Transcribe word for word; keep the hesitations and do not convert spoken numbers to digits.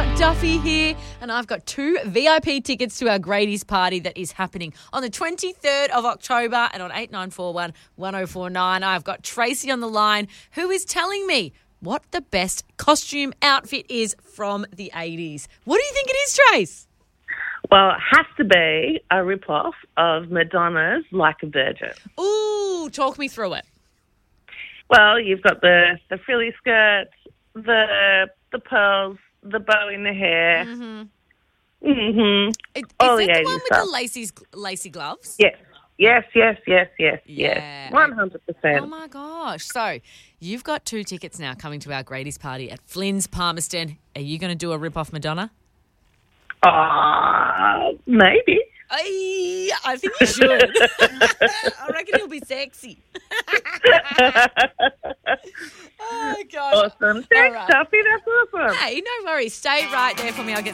Amber Duffy here, and I've got two V I P tickets to our Grady's party that is happening on the twenty-third of October, and on eight nine four one, one oh four nine, I've got Tracy on the line who is telling me what the best costume outfit is from the eighties. What do you think it is, Trace? Well, it has to be a rip-off of Madonna's Like a Virgin. Ooh, talk me through it. Well, you've got the, the frilly skirts, the the pearls, the bow in the hair. Mm-hmm. Mm-hmm. Is All that the the eighties one with stuff. the lacy, lacy gloves? Yes, yes, yes, yes, yes, Yeah. yes. one hundred percent. Oh, my gosh. So you've got two tickets now coming to our Grady's party at Flynn's Palmerston. Are you going to do a rip-off Madonna? Ah, maybe. Ay, I think you should. I reckon you'll be sexy. Oh, gosh. Awesome. Thanks, right. Duffy. That's awesome. Hey, no worries. Stay right there for me. I'll get